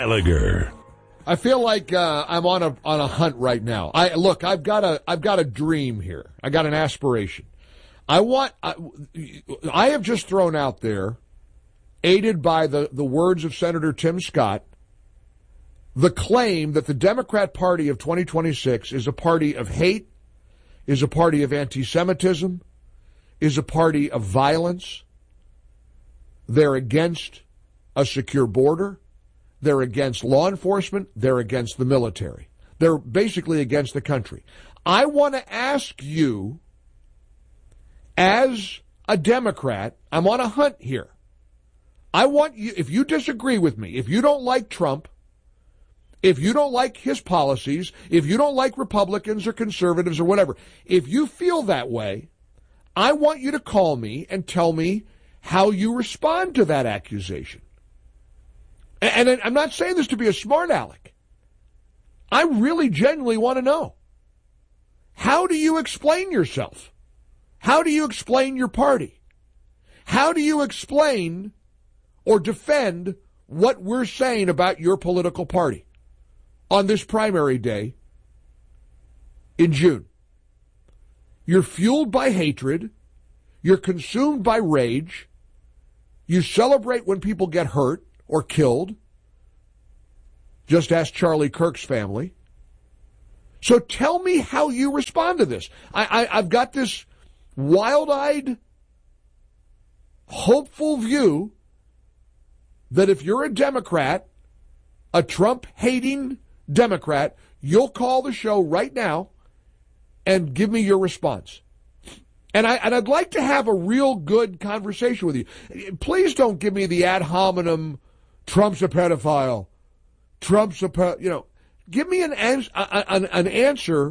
Gallagher. I feel like I'm on a hunt right now. I've got a dream here. I got an aspiration. I have just thrown out there, aided by the words of Senator Tim Scott, the claim that the Democrat Party of 2026 is a party of hate, is a party of anti-Semitism, is a party of violence. They're against a secure border. They're against law enforcement. They're against the military. They're basically against the country. I want to ask you, as a Democrat, I'm on a hunt here. I want you, if you disagree with me, if you don't like Trump, if you don't like his policies, if you don't like Republicans or conservatives or whatever, if you feel that way, I want you to call me and tell me how you respond to that accusation. And I'm not saying this to be a smart aleck. I really genuinely want to know. How do you explain yourself? How do you explain your party? How do you explain or defend what we're saying about your political party on this primary day in June? You're fueled by hatred. You're consumed by rage. You celebrate when people get hurt or killed. Just ask Charlie Kirk's family. So tell me how you respond to this. I've got this wild-eyed, hopeful view that if you're a Democrat, a Trump-hating Democrat, you'll call the show right now and give me your response. And I'd like to have a real good conversation with you. Please don't give me the ad hominem, Trump's a pedophile, Trump's a give me an answer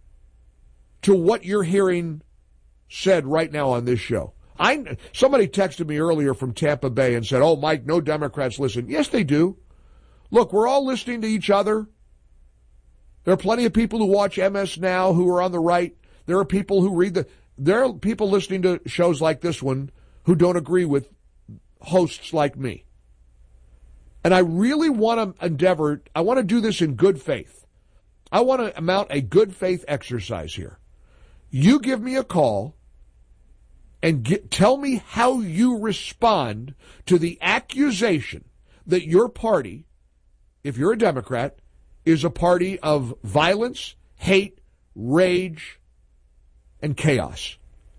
to what you're hearing said right now on this show. Somebody texted me earlier from Tampa Bay and said, "Oh, Mike, no Democrats listen." Yes, they do. Look, we're all listening to each other. There are plenty of people who watch MS Now who are on the right. There are people who there are people listening to shows like this one who don't agree with hosts like me. And I really want to I want to do this in good faith. I want to mount a good faith exercise here. You give me a call and tell me how you respond to the accusation that your party, if you're a Democrat, is a party of violence, hate, rage, and chaos.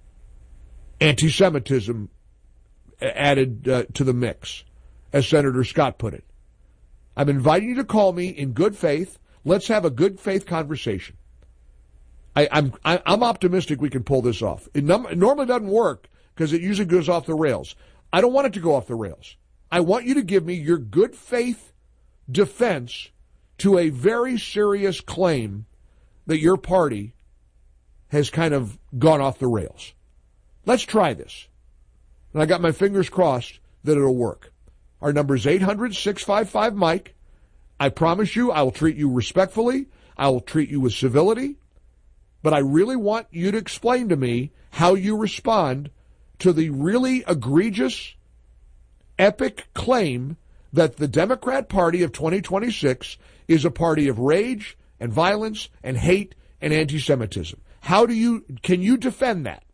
Anti-Semitism added to the mix, as Senator Scott put it. I'm inviting you to call me in good faith. Let's have a good faith conversation. I'm optimistic we can pull this off. It normally doesn't work because it usually goes off the rails. I don't want it to go off the rails. I want you to give me your good faith defense to a very serious claim that your party has kind of gone off the rails. Let's try this. And I got my fingers crossed that it'll work. Our number is 800-655-MIKE. I promise you I will treat you respectfully. I will treat you with civility. But I really want you to explain to me how you respond to the really egregious, epic claim that the Democrat Party of 2026 is a party of rage and violence and hate and anti-Semitism. Can you defend that?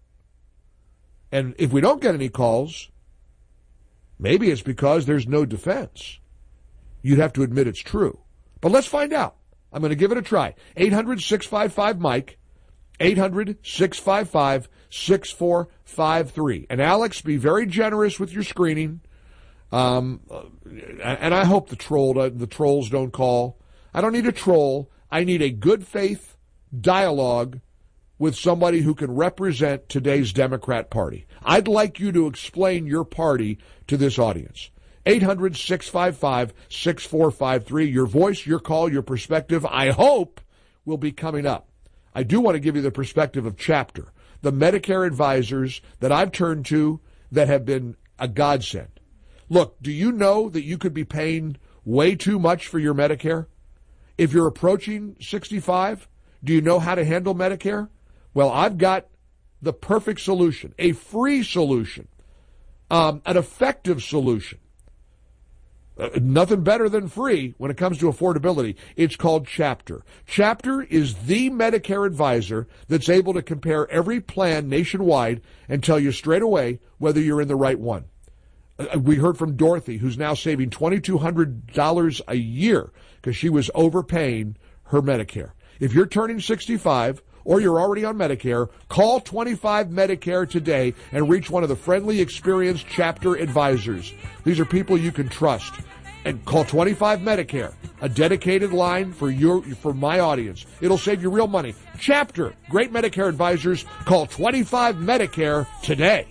And if we don't get any calls, maybe it's because there's no defense. You'd have to admit it's true. But let's find out. I'm going to give it a try. 800-655-MIKE. 800-655-6453. And Alex, be very generous with your screening. And I hope the trolls don't call. I don't need a troll. I need a good faith dialogue with somebody who can represent today's Democrat Party. I'd like you to explain your party to this audience. 800-655-6453. Your voice, your call, your perspective, I hope, will be coming up. I do want to give you the perspective of Chapter, the Medicare advisors that I've turned to that have been a godsend. Look, do you know that you could be paying way too much for your Medicare? If you're approaching 65, do you know how to handle Medicare? Well, I've got the perfect solution, a free solution, an effective solution. Nothing better than free when it comes to affordability. It's called Chapter. Chapter is the Medicare advisor that's able to compare every plan nationwide and tell you straight away whether you're in the right one. We heard from Dorothy, who's now saving $2,200 a year because she was overpaying her Medicare. If you're turning 65 or you're already on Medicare, call 25 Medicare today and reach one of the friendly, experienced Chapter advisors. These are people you can trust. And call 25 Medicare, a dedicated line for my audience. It'll save you real money. Chapter, great Medicare advisors. Call 25 Medicare today.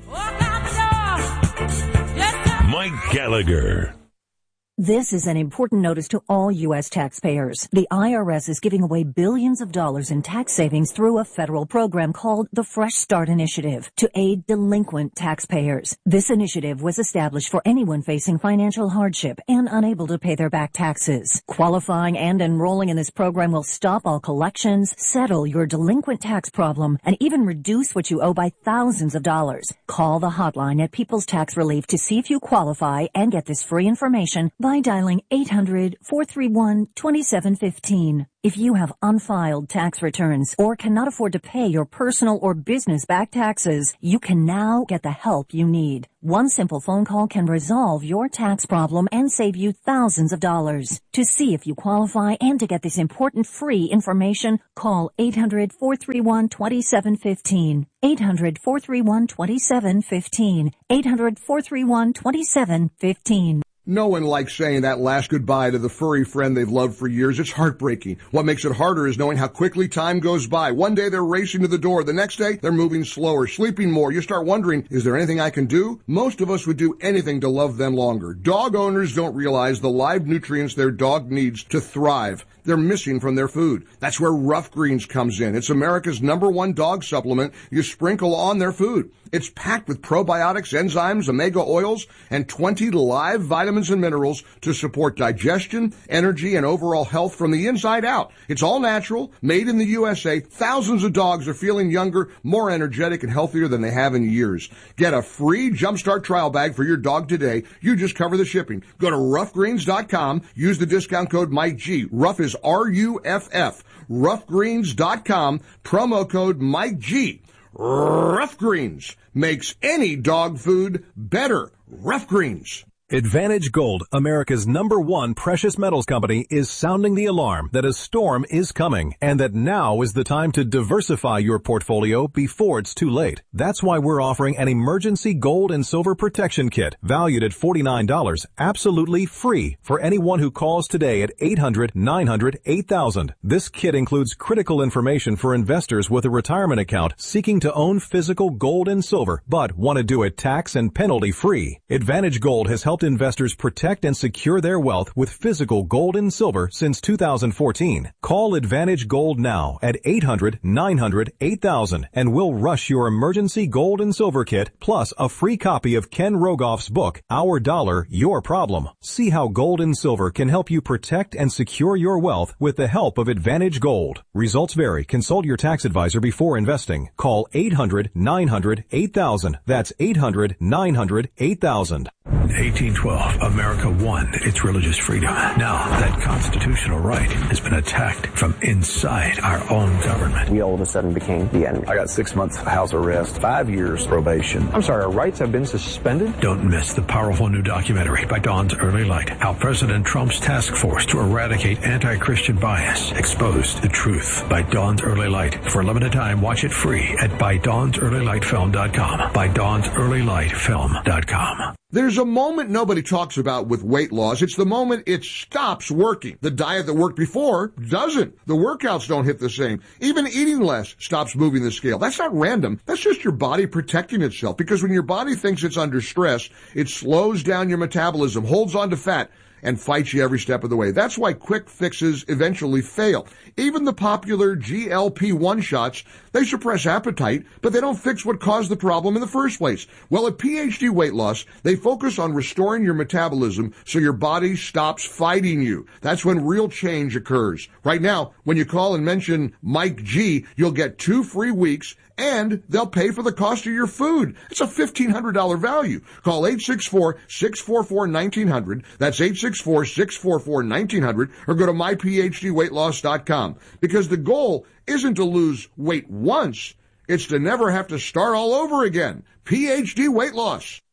Mike Gallagher. This is an important notice to all U.S. taxpayers. The IRS is giving away billions of dollars in tax savings through a federal program called the Fresh Start Initiative to aid delinquent taxpayers. This initiative was established for anyone facing financial hardship and unable to pay their back taxes. Qualifying and enrolling in this program will stop all collections, settle your delinquent tax problem, and even reduce what you owe by thousands of dollars. Call the hotline at People's Tax Relief to see if you qualify and get this free information by dialing 800-431-2715. If you have unfiled tax returns or cannot afford to pay your personal or business back taxes, you can now get the help you need. One simple phone call can resolve your tax problem and save you thousands of dollars. To see if you qualify and to get this important free information, call 800-431-2715. 800-431-2715. 800-431-2715. No one likes saying that last goodbye to the furry friend they've loved for years. It's heartbreaking. What makes it harder is knowing how quickly time goes by. One day they're racing to the door. The next day they're moving slower, sleeping more. You start wondering, is there anything I can do? Most of us would do anything to love them longer. Dog owners don't realize the live nutrients their dog needs to thrive. They're missing from their food. That's where Rough Greens comes in. It's America's #1 dog supplement you sprinkle on their food. It's packed with probiotics, enzymes, omega oils, and 20 live vitamins and minerals to support digestion, energy, and overall health from the inside out. It's all natural, made in the USA. Thousands of dogs are feeling younger, more energetic, and healthier than they have in years. Get a free Jumpstart trial bag for your dog today. You just cover the shipping. Go to roughgreens.com. Use the discount code MikeG. Rough is RUFF. Roughgreens.com. Promo code MikeG. Rough Greens makes any dog food better. Rough Greens. Advantage Gold, America's #1 precious metals company, is sounding the alarm that a storm is coming and that now is the time to diversify your portfolio before it's too late. That's why we're offering an emergency gold and silver protection kit valued at $49, absolutely free for anyone who calls today at 800-900-8000. This kit includes critical information for investors with a retirement account seeking to own physical gold and silver but want to do it tax and penalty free. Advantage Gold has helped investors protect and secure their wealth with physical gold and silver since 2014. Call Advantage Gold now at 800-900-8000 and we'll rush your emergency gold and silver kit plus a free copy of Ken Rogoff's book, Our Dollar, Your Problem. See how gold and silver can help you protect and secure your wealth with the help of Advantage Gold. Results vary. Consult your tax advisor before investing. Call 800-900-8000. That's 800-900-8000. 1812, America won its religious freedom. Now that constitutional right has been attacked from inside our own government. We all of a sudden became the enemy. I got 6 months house arrest, 5 years probation. I'm sorry, our rights have been suspended? Don't miss the powerful new documentary by Dawn's Early Light, how President Trump's task force to eradicate anti-Christian bias exposed the truth, by Dawn's Early Light. For a limited time, watch it free at ByDawnsEarlyLightFilm.com. ByDawnsEarlyLightFilm.com. There's a moment nobody talks about with weight loss. It's the moment it stops working. The diet that worked before doesn't. The workouts don't hit the same. Even eating less stops moving the scale. That's not random. That's just your body protecting itself. Because when your body thinks it's under stress, it slows down your metabolism, holds on to fat, and fights you every step of the way. That's why quick fixes eventually fail. Even the popular GLP-1 shots, they suppress appetite, but they don't fix what caused the problem in the first place. Well, at PhD Weight Loss, they focus on restoring your metabolism so your body stops fighting you. That's when real change occurs. Right now, when you call and mention Mike G, you'll get 2 free weeks and they'll pay for the cost of your food. It's a $1,500 value. Call 864-644-1900. That's 864-644-1900, or go to myphdweightloss.com, because the goal isn't to lose weight once. It's to never have to start all over again. PhD Weight Loss.